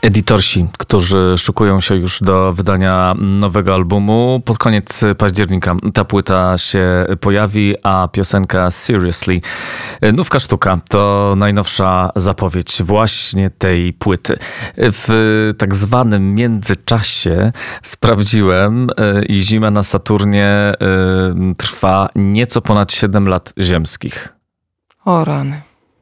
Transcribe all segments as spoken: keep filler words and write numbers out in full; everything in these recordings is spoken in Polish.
Editorsi, którzy szykują się już do wydania nowego albumu. Pod koniec października ta płyta się pojawi, a piosenka Seriously, nówka sztuka, to najnowsza zapowiedź właśnie tej płyty. W tak zwanym międzyczasie sprawdziłem i zima na Saturnie trwa nieco ponad siedem lat ziemskich. O rany.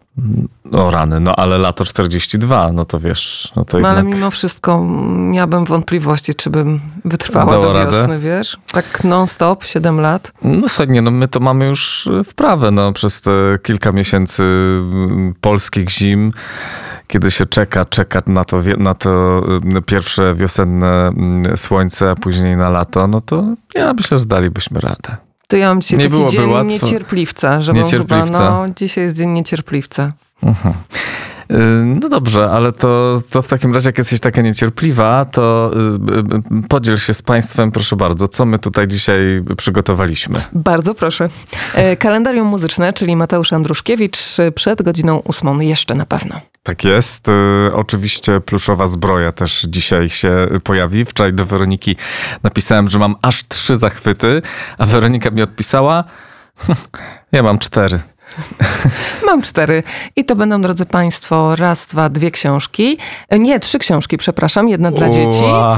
O rany, no ale lato czterdzieści dwa, no to wiesz... No, to no jednak... ale mimo wszystko miałabym wątpliwości, czy bym wytrwała Dało do wiosny, radę? wiesz? Tak non-stop, siedem lat. No słuchaj, nie, no my to mamy już wprawę, no przez te kilka miesięcy polskich zim, kiedy się czeka, czeka na to, na to pierwsze wiosenne słońce, a później na lato, no to ja myślę, że dalibyśmy radę. To ja mam dzisiaj Nie taki dzień łatwo. niecierpliwca, że Niecierpliwca. Chyba, no dzisiaj jest dzień niecierpliwca. Uh-huh. No dobrze, ale to, to w takim razie, jak jesteś taka niecierpliwa, to podziel się z państwem, proszę bardzo, co my tutaj dzisiaj przygotowaliśmy. Bardzo proszę. Kalendarium muzyczne, czyli Mateusz Andruszkiewicz przed godziną ósmą, jeszcze na pewno. Tak jest. Oczywiście pluszowa zbroja też dzisiaj się pojawi. Wczoraj do Weroniki napisałem, że mam aż trzy zachwyty, a Weronika mi odpisała, ja mam cztery. Mam cztery. I to będą, drodzy państwo, raz, dwa, dwie książki. Nie, trzy książki, przepraszam. Jedna dla dzieci. Ua.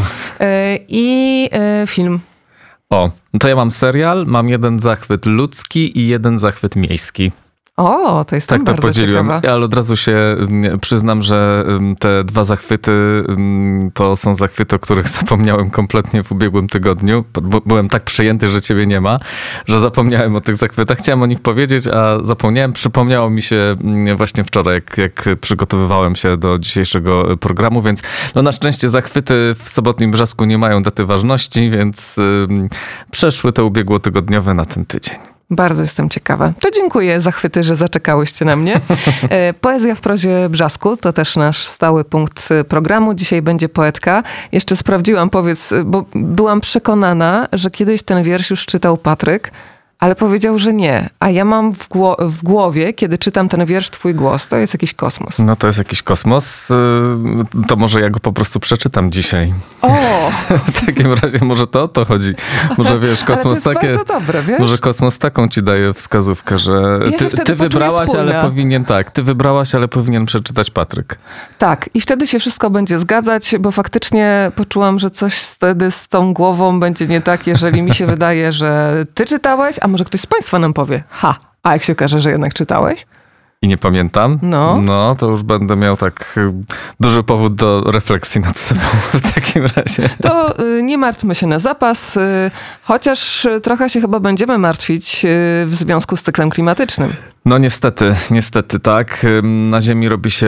I film. O, no to ja mam serial, mam jeden zachwyt ludzki i jeden zachwyt miejski. O, to jest Tak to bardzo podzieliłem, ciekawa. ale od razu się przyznam, że te dwa zachwyty to są zachwyty, o których zapomniałem kompletnie w ubiegłym tygodniu. Byłem tak przejęty, że ciebie nie ma, że zapomniałem o tych zachwytach. Chciałem o nich powiedzieć, a zapomniałem. Przypomniało mi się właśnie wczoraj, jak, jak przygotowywałem się do dzisiejszego programu, więc no na szczęście zachwyty w Sobotnim Brzasku nie mają daty ważności, więc um, przeszły te ubiegłotygodniowe na ten tydzień. Bardzo jestem ciekawa. To dziękuję, zachwyty, że zaczekałyście na mnie. Poezja w prozie Brzasku to też nasz stały punkt programu. Dzisiaj będzie poetka. Jeszcze sprawdziłam, powiedz, bo byłam przekonana, że kiedyś ten wiersz już czytał Patryk, ale powiedział, że nie. A ja mam w, gło- w głowie, kiedy czytam ten wiersz, twój głos. To jest jakiś kosmos. No to jest jakiś kosmos. To może ja go po prostu przeczytam dzisiaj. O! W takim razie może to o to chodzi. Może wiesz, kosmos ale to jest takie... bardzo dobre, wiesz? Może kosmos taką ci daje wskazówkę, że Ja się ty, wtedy ty poczuję wybrałaś, wspólna. ale powinien tak, ty wybrałaś, ale powinien przeczytać Patryk. Tak, i wtedy się wszystko będzie zgadzać, bo faktycznie poczułam, że coś wtedy z tą głową będzie nie tak, jeżeli mi się wydaje, że ty czytałeś, a może ktoś z państwa nam powie, ha, a jak się okaże, że jednak czytałeś? I nie pamiętam? No. No, to już będę miał tak y, duży powód do refleksji nad sobą w takim razie. To y, nie martwmy się na zapas, y, chociaż y, trochę się chyba będziemy martwić y, w związku z cyklem klimatycznym. No niestety, niestety tak. Na Ziemi robi się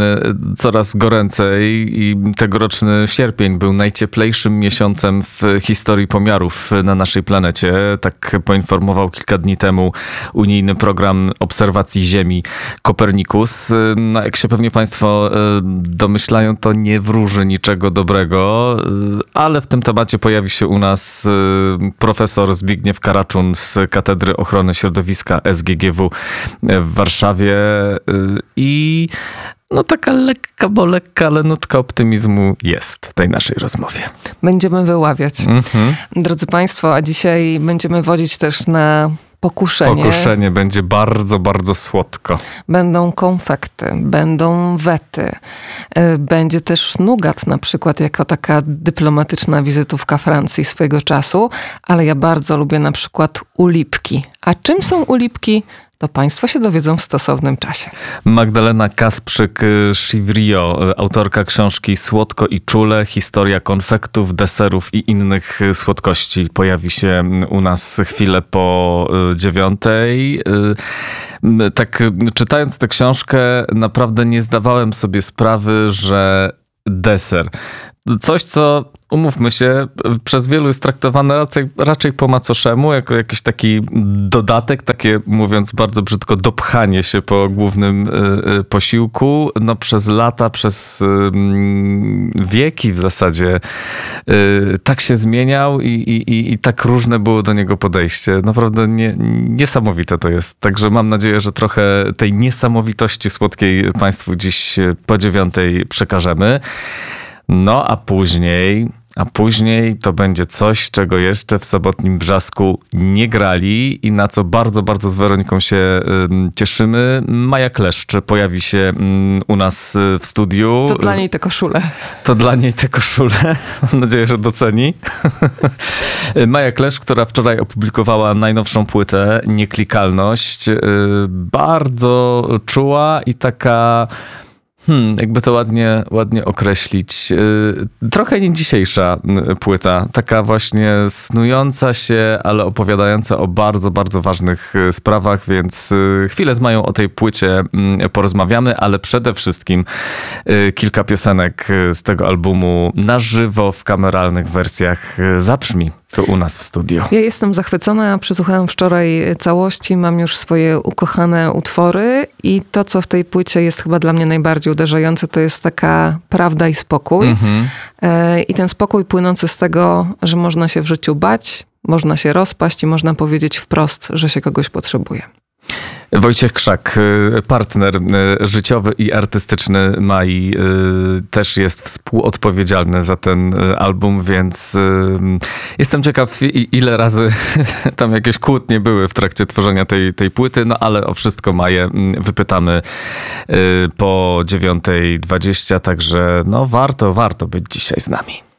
coraz goręcej i tegoroczny sierpień był najcieplejszym miesiącem w historii pomiarów na naszej planecie. Tak poinformował kilka dni temu unijny program obserwacji Ziemi Copernicus. No, jak się pewnie państwo domyślają, to nie wróży niczego dobrego, ale w tym temacie pojawi się u nas profesor Zbigniew Karaczun z Katedry Ochrony Środowiska S G G W w Warszawie i no taka lekka, bo lekka, ale nutka optymizmu jest w tej naszej rozmowie. Będziemy wyławiać. Mhm. Drodzy państwo, a dzisiaj będziemy wodzić też na pokuszenie. Pokuszenie będzie bardzo, bardzo słodko. Będą konfekty, będą wety. Będzie też nugat na przykład jako taka dyplomatyczna wizytówka Francji swojego czasu, ale ja bardzo lubię na przykład ulipki. A czym są ulipki? To państwo się dowiedzą w stosownym czasie. Magdalena Kasprzyk-Szywrio, autorka książki Słodko i czule, historia konfektów, deserów i innych słodkości. Pojawi się u nas chwilę po dziewiątej. Tak czytając tę książkę naprawdę nie zdawałem sobie sprawy, że deser. Coś, co, umówmy się, przez wielu jest traktowane raczej, raczej po macoszemu, jako jakiś taki dodatek, takie, mówiąc bardzo brzydko, dopchanie się po głównym y, posiłku. No przez lata, przez y, wieki w zasadzie y, tak się zmieniał i, i, i tak różne było do niego podejście. Naprawdę nie, niesamowite to jest. Także mam nadzieję, że trochę tej niesamowitości słodkiej państwu dziś po dziewiątej przekażemy. No a później... A później to będzie coś, czego jeszcze w Sobotnim Brzasku nie grali i na co bardzo, bardzo z Weroniką się y, cieszymy. Maja Kleszcz pojawi się y, u nas w studiu. To dla niej te koszule. To dla niej te koszule. Mam nadzieję, że doceni. Maja Kleszcz, która wczoraj opublikowała najnowszą płytę Nieklikalność. Y, bardzo czuła i taka... Hmm, jakby to ładnie, ładnie określić. Trochę nie dzisiejsza płyta. Taka właśnie snująca się, ale opowiadająca o bardzo, bardzo ważnych sprawach, więc chwilę z Mają o tej płycie porozmawiamy, ale przede wszystkim kilka piosenek z tego albumu na żywo w kameralnych wersjach zabrzmi tu u nas w studio. Ja jestem zachwycona, przesłuchałam wczoraj całości, mam już swoje ukochane utwory i to, co w tej płycie jest chyba dla mnie najbardziej uderzające, to jest taka prawda i spokój. Mhm. I ten spokój płynący z tego, że można się w życiu bać, można się rozpaść i można powiedzieć wprost, że się kogoś potrzebuje. Wojciech Krzak, partner życiowy i artystyczny Mai, też jest współodpowiedzialny za ten album, więc jestem ciekaw, ile razy tam jakieś kłótnie były w trakcie tworzenia tej, tej płyty, no ale o wszystko Maję wypytamy po dziewiątej dwadzieścia, także no warto, warto być dzisiaj z nami.